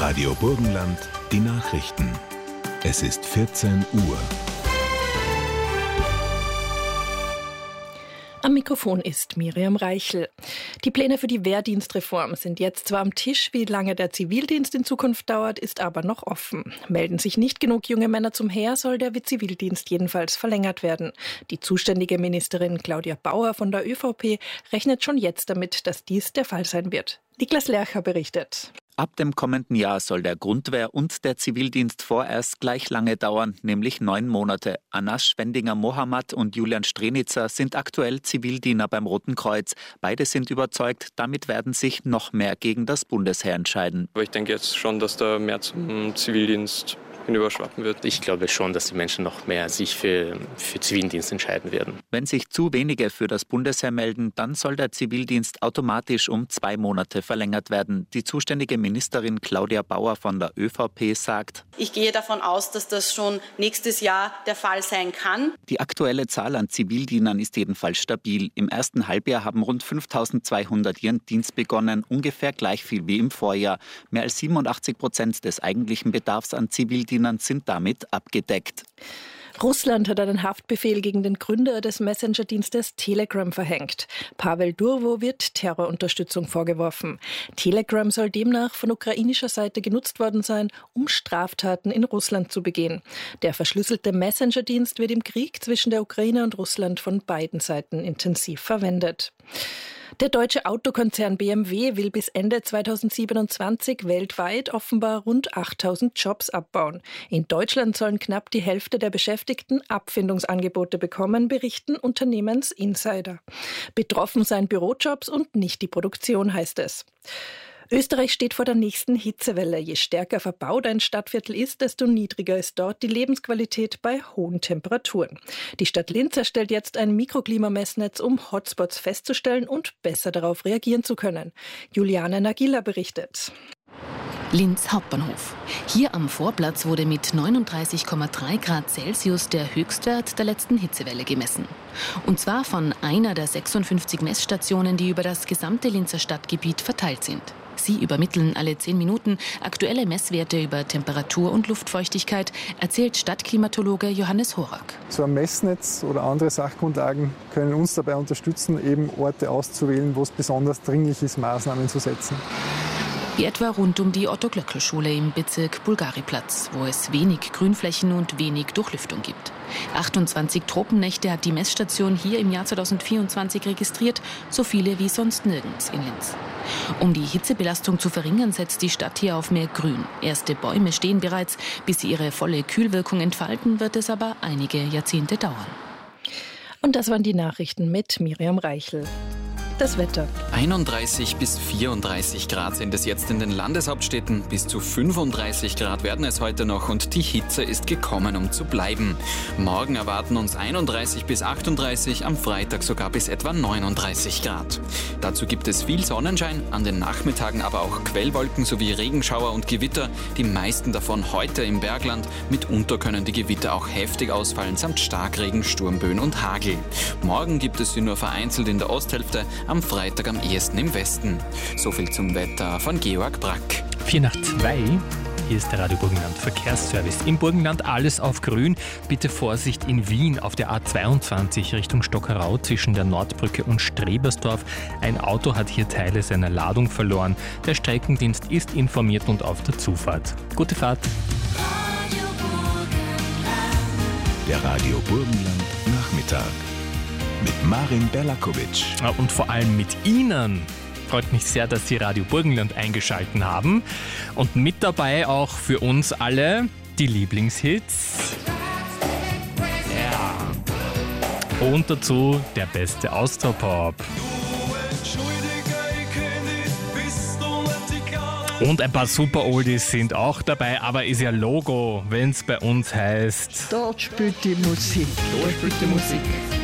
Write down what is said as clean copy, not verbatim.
Radio Burgenland, die Nachrichten. Es ist 14 Uhr. Am Mikrofon ist Miriam Reichel. Die Pläne für die Wehrdienstreform sind jetzt zwar am Tisch, wie lange der Zivildienst in Zukunft dauert, ist aber noch offen. Melden sich nicht genug junge Männer zum Heer, soll der Zivildienst jedenfalls verlängert werden. Die zuständige Ministerin Claudia Bauer von der ÖVP rechnet schon jetzt damit, dass dies der Fall sein wird. Niklas Lercher berichtet. Ab dem kommenden Jahr soll der Grundwehr und der Zivildienst vorerst gleich lange dauern, nämlich 9 Monate. Anas Schwendinger-Mohammad und Julian Strenitzer sind aktuell Zivildiener beim Roten Kreuz. Beide sind überzeugt, damit werden sich noch mehr gegen das Bundesheer entscheiden. Aber ich denke jetzt schon, dass da mehr zum Zivildienst hinüberschwappen wird. Ich glaube schon, dass die Menschen noch mehr sich für Zivildienst entscheiden werden. Wenn sich zu wenige für das Bundesheer melden, dann soll der Zivildienst automatisch um 2 Monate verlängert werden. Die zuständige Ministerin Claudia Bauer von der ÖVP sagt: Ich gehe davon aus, dass das schon nächstes Jahr der Fall sein kann. Die aktuelle Zahl an Zivildienern ist jedenfalls stabil. Im ersten Halbjahr haben rund 5.200 ihren Dienst begonnen, ungefähr gleich viel wie im Vorjahr. Mehr als 87% des eigentlichen Bedarfs an Zivildienern sind damit abgedeckt. Russland hat einen Haftbefehl gegen den Gründer des Messenger-Dienstes Telegram verhängt. Pavel Durwo wird Terrorunterstützung vorgeworfen. Telegram soll demnach von ukrainischer Seite genutzt worden sein, um Straftaten in Russland zu begehen. Der verschlüsselte Messenger-Dienst wird im Krieg zwischen der Ukraine und Russland von beiden Seiten intensiv verwendet. Der deutsche Autokonzern BMW will bis Ende 2027 weltweit offenbar rund 8.000 Jobs abbauen. In Deutschland sollen knapp die Hälfte der Beschäftigten Abfindungsangebote bekommen, berichten Unternehmensinsider. Betroffen seien Bürojobs und nicht die Produktion, heißt es. Österreich steht vor der nächsten Hitzewelle. Je stärker verbaut ein Stadtviertel ist, desto niedriger ist dort die Lebensqualität bei hohen Temperaturen. Die Stadt Linz erstellt jetzt ein Mikroklimamessnetz, um Hotspots festzustellen und besser darauf reagieren zu können. Juliane Nagila berichtet. Linz Hauptbahnhof. Hier am Vorplatz wurde mit 39,3 Grad Celsius der Höchstwert der letzten Hitzewelle gemessen. Und zwar von einer der 56 Messstationen, die über das gesamte Linzer Stadtgebiet verteilt sind. Sie übermitteln alle 10 Minuten aktuelle Messwerte über Temperatur und Luftfeuchtigkeit, erzählt Stadtklimatologe Johannes Horak. So ein Messnetz oder andere Sachgrundlagen können uns dabei unterstützen, eben Orte auszuwählen, wo es besonders dringlich ist, Maßnahmen zu setzen. Wie etwa rund um die Otto-Glöckl-Schule im Bezirk Bulgariplatz, wo es wenig Grünflächen und wenig Durchlüftung gibt. 28 Tropennächte hat die Messstation hier im Jahr 2024 registriert, so viele wie sonst nirgends in Linz. Um die Hitzebelastung zu verringern, setzt die Stadt hier auf mehr Grün. Erste Bäume stehen bereits. Bis sie ihre volle Kühlwirkung entfalten, wird es aber einige Jahrzehnte dauern. Und das waren die Nachrichten mit Miriam Reichel. Das Wetter. 31 bis 34 Grad sind es jetzt in den Landeshauptstädten. Bis zu 35 Grad werden es heute noch und die Hitze ist gekommen, um zu bleiben. Morgen erwarten uns 31 bis 38, am Freitag sogar bis etwa 39 Grad. Dazu gibt es viel Sonnenschein, an den Nachmittagen aber auch Quellwolken sowie Regenschauer und Gewitter. Die meisten davon heute im Bergland. Mitunter können die Gewitter auch heftig ausfallen, samt Starkregen, Sturmböen und Hagel. Morgen gibt es sie nur vereinzelt in der Osthälfte, am Freitag am ehesten im Westen. So viel zum Wetter von Georg Brack. 4:02. Hier ist der Radio Burgenland Verkehrsservice. Im Burgenland alles auf grün. Bitte Vorsicht in Wien auf der A22 Richtung Stockerau zwischen der Nordbrücke und Strebersdorf. Ein Auto hat hier Teile seiner Ladung verloren. Der Streckendienst ist informiert und auf der Zufahrt. Gute Fahrt. Der Radio Burgenland Nachmittag mit Marin Berlakovic. Und vor allem mit Ihnen. Freut mich sehr, dass Sie Radio Burgenland eingeschalten haben. Und mit dabei auch für uns alle die Lieblingshits. Ja. Und dazu der beste Austropop. Und ein paar super Oldies sind auch dabei, aber ist ja Logo, wenn es bei uns heißt. Dort spielt die Musik. Dort spielt die Musik.